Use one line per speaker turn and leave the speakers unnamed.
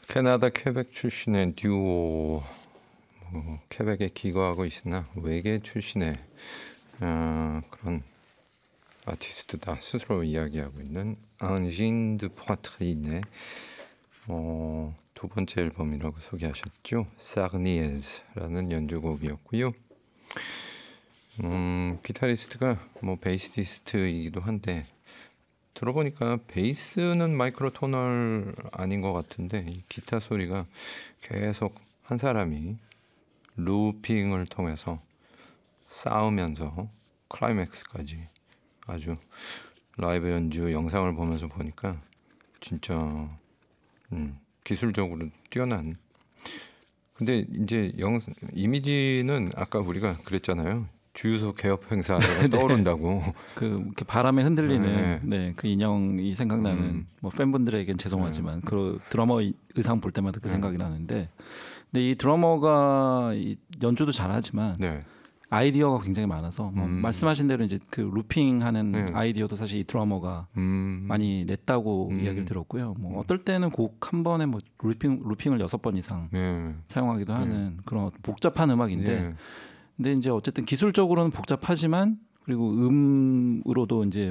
캐나다 퀘벡 출신의 듀오, 퀘벡에 기거하고 있으나 외계 출신의 그런 아티스트다 스스로 이야기하고 있는 앙진 드 포아트린의 두 번째 앨범이라고 소개하셨죠. 사그니에즈라는 연주곡이었고요. 기타리스트가 베이시스트이기도 한데 들어보니까 베이스는 마이크로토널 아닌 것 같은데 이 기타 소리가 계속 한 사람이 루핑을 통해서 쌓으면서 클라이맥스까지 아주 라이브 연주 영상을 보면서 보니까 진짜 기술적으로 뛰어난. 근데 이제 이미지는 아까 우리가 그랬잖아요. 주유소 개업 행사가
네.
떠오른다고.
이렇게 바람에 흔들리는 그 인형이 생각나는 팬분들에겐 죄송하지만 그 드러머 의상 볼 때마다 그 생각이 나는데, 근데 이 드러머가 연주도 잘하지만 아이디어가 굉장히 많아서 말씀하신 대로 이제 그 루핑하는 아이디어도 사실 이 드러머가 많이 냈다고 이야기를 들었고요. 어떨 때는 곡 한 번에 루핑을 6번 이상 사용하기도 하는 그런 복잡한 음악인데. 근데 이제 어쨌든 기술적으로는 복잡하지만 그리고 음으로도 이제